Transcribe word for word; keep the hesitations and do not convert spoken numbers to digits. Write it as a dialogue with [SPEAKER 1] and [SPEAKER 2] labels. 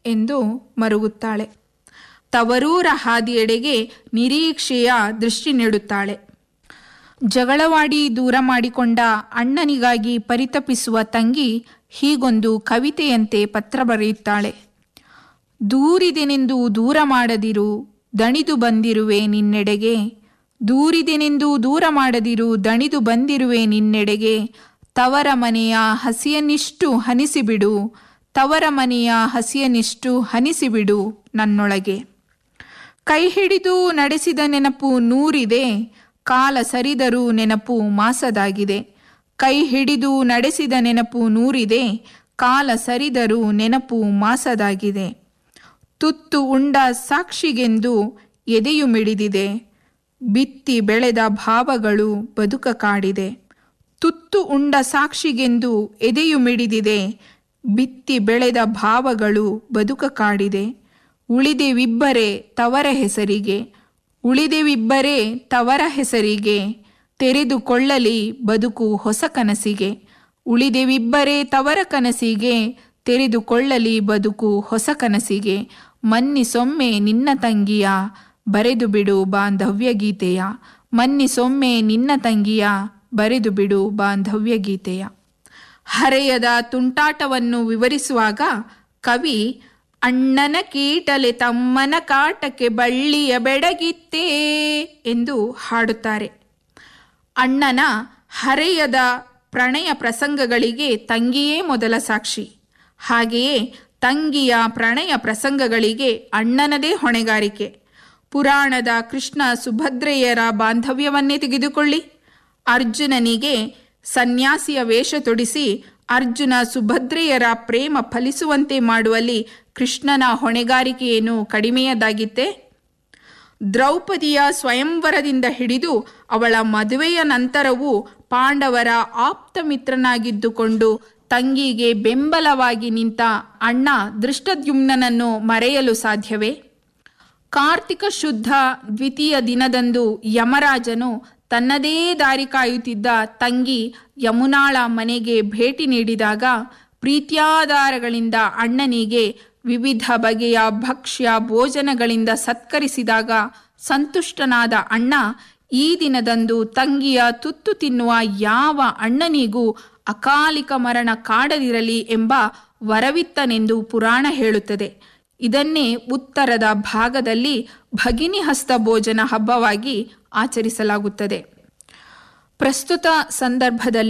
[SPEAKER 1] ಎಂದು ಮರುಗುತ್ತಾಳೆ. ತವರೂರ ಹಾದಿಯೆಡೆಗೆ ನಿರೀಕ್ಷೆಯ ದೃಷ್ಟಿ ನೆಡುತ್ತಾಳೆ. ಜಗಳವಾಡಿ ದೂರ ಮಾಡಿಕೊಂಡ ಅಣ್ಣನಿಗಾಗಿ ಪರಿತಪಿಸುವ ತಂಗಿ ಹೀಗೊಂದು ಕವಿತೆಯಂತೆ ಪತ್ರ ಬರೆಯುತ್ತಾಳೆ. ದೂರಿದೆನೆಂದು ದೂರ ಮಾಡದಿರು, ದಣಿದು ಬಂದಿರುವೆ ನಿನ್ನೆಡೆಗೆ. ದೂರಿದೆನೆಂದು ದೂರ ಮಾಡದಿರು, ದಣಿದು ಬಂದಿರುವೆ ನಿನ್ನೆಡೆಗೆ. ತವರ ಮನೆಯ ಹಸಿಯನ್ನಿಷ್ಟು ಹನಿಸಿಬಿಡು, ತವರ ಮನೆಯ ಹಸಿಯನ್ನಿಷ್ಟು ಹನಿಸಿಬಿಡು ನನ್ನೊಳಗೆ. ಕೈ ಹಿಡಿದು ನಡೆಸಿದ ನೆನಪು ನೂರಿದೆ, ಕಾಲ ಸರಿದರೂ ನೆನಪು ಮಾಸದಾಗಿದೆ. ಕೈ ಹಿಡಿದು ನಡೆಸಿದ ನೆನಪು ನೂರಿದೆ, ಕಾಲ ಸರಿದರೂ ನೆನಪು ಮಾಸದಾಗಿದೆ. ತುತ್ತು ಉಂಡ ಸಾಕ್ಷಿಗೆಂದು ಎದೆಯು ಮಿಡಿದಿದೆ, ಬಿತ್ತಿ ಬೆಳೆದ ಭಾವಗಳು ಬದುಕ ಕಾಡಿದೆ. ತುತ್ತು ಉಂಡ ಸಾಕ್ಷಿಗೆಂದು ಎದೆಯು ಮಿಡಿದಿದೆ, ಬಿತ್ತಿ ಬೆಳೆದ ಭಾವಗಳು ಬದುಕ ಕಾಡಿದೆ. ಉಳಿದೆವಿಬ್ಬರೇ ತವರ ಹೆಸರಿಗೆ, ಉಳಿದೆವಿಬ್ಬರೇ ತವರ ಹೆಸರಿಗೆ. ತೆರೆದುಕೊಳ್ಳಲಿ ಬದುಕು ಹೊಸ ಕನಸಿಗೆ, ಉಳಿದೆವಿಬ್ಬರೇ ತವರ ಕನಸಿಗೆ. ತೆರೆದುಕೊಳ್ಳಲಿ ಬದುಕು ಹೊಸ ಕನಸಿಗೆ. ಮನ್ನಿಸೊಮ್ಮೆ ನಿನ್ನ ತಂಗಿಯ ಬರೆದು ಬಿಡು ಬಾಂಧವ್ಯ ಗೀತೆಯ. ಮನ್ನಿಸೊಮ್ಮೆ ನಿನ್ನ ತಂಗಿಯ ಬರೆದು ಬಿಡು ಬಾಂಧವ್ಯ ಗೀತೆಯ. ಹರೆಯದ ತುಂಟಾಟವನ್ನು ವಿವರಿಸುವಾಗ ಕವಿ ಅಣ್ಣನ ಕೀಟಲೆ ತಮ್ಮನ ಕಾಟಕ್ಕೆ ಬಳ್ಳಿಯ ಬೆಡಗಿತ್ತೇ ಎಂದು ಹಾಡುತ್ತಾರೆ. ಅಣ್ಣನ ಹರೆಯದ ಪ್ರಣಯ ಪ್ರಸಂಗಗಳಿಗೆ ತಂಗಿಯೇ ಮೊದಲ ಸಾಕ್ಷಿ. ಹಾಗೆಯೇ ತಂಗಿಯ ಪ್ರಣಯ ಪ್ರಸಂಗಗಳಿಗೆ ಅಣ್ಣನದೇ ಹೊಣೆಗಾರಿಕೆ. ಪುರಾಣದ ಕೃಷ್ಣ ಸುಭದ್ರೆಯರ ಬಾಂಧವ್ಯವನ್ನೇ ತೆಗೆದುಕೊಳ್ಳಿ. ಅರ್ಜುನನಿಗೆ ಸನ್ಯಾಸಿಯ ವೇಷ ತೊಡಿಸಿ ಅರ್ಜುನ ಸುಭದ್ರೆಯರ ಪ್ರೇಮ ಫಲಿಸುವಂತೆ ಮಾಡುವಲ್ಲಿ ಕೃಷ್ಣನ ಹೊಣೆಗಾರಿಕೆಯೇನು ಕಡಿಮೆಯದಾಗಿತ್ತೆ? ದ್ರೌಪದಿಯ ಸ್ವಯಂವರದಿಂದ ಹಿಡಿದು ಅವಳ ಮದುವೆಯ ನಂತರವೂ ಪಾಂಡವರ ಆಪ್ತ ಮಿತ್ರನಾಗಿದ್ದುಕೊಂಡು ತಂಗಿಗೆ ಬೆಂಬಲವಾಗಿ ನಿಂತ ಅಣ್ಣ ದೃಷ್ಟದ್ಯುಮ್ನನನ್ನು ಮರೆಯಲು ಸಾಧ್ಯವೇ? ಕಾರ್ತಿಕ ಶುದ್ಧ ದ್ವಿತೀಯ ದಿನದಂದು ಯಮರಾಜನು ತನ್ನದೇ ದಾರಿ ಕಾಯುತ್ತಿದ್ದ ತಂಗಿ ಯಮುನಾಳ ಮನೆಗೆ ಭೇಟಿ ನೀಡಿದಾಗ ಪ್ರೀತ್ಯಾಧಾರಗಳಿಂದ ಅಣ್ಣನಿಗೆ ವಿವಿಧ ಬಗೆಯ ಭಕ್ಷ್ಯ ಭೋಜನಗಳಿಂದ ಸತ್ಕರಿಸಿದಾಗ ಸಂತುಷ್ಟನಾದ ಅಣ್ಣ ಈ ದಿನದಂದು ತಂಗಿಯ ತುತ್ತು ತಿನ್ನುವ ಯಾವ ಅಣ್ಣನಿಗೂ ಅಕಾಲಿಕ ಮರಣ ಕಾಡದಿರಲಿ ಎಂಬ ವರವಿತ್ತನೆಂದು ಪುರಾಣ ಹೇಳುತ್ತದೆ. ಇದನ್ನೇ ಉತ್ತರದ ಭಾಗದಲ್ಲಿ ಭಗಿನಿ ಹಸ್ತ ಭೋಜನ ಹಬ್ಬವಾಗಿ ಆಚರಿಸಲಾಗುತ್ತದೆ. ಪ್ರಸ್ತುತ ಸಂದರ್ಭದಲ್ಲಿ